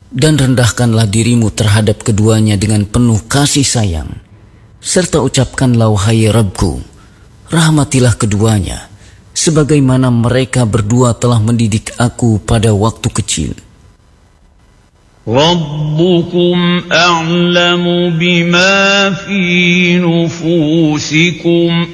Dan rendahkanlah dirimu terhadap keduanya dengan penuh kasih sayang, serta ucapkanlah, wahai Rabbku, rahmatilah keduanya, sebagaimana mereka berdua telah mendidik aku pada waktu kecil. Rabbukum a'lamu bima fi nufusikum